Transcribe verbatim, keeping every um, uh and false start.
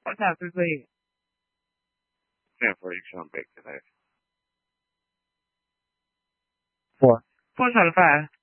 What's after three? ten forty-two, I'm back today. Four. Four out of five.